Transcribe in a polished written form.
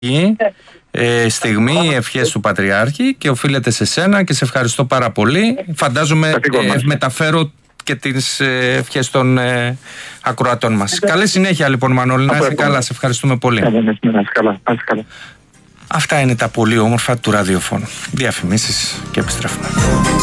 στιγμή, ευχές του Πατριάρχη, και οφείλεται σε σένα και σε ευχαριστώ πάρα πολύ. Φαντάζομαι μεταφέρω και τις ευχές των ακροατών μας. Καλή συνέχεια λοιπόν, Μανώλη, να είσαι καλά, σε ευχαριστούμε πολύ. Αυτά είναι τα πολύ όμορφα του ραδιοφώνου. Διαφημίσεις και επιστρέφουμε.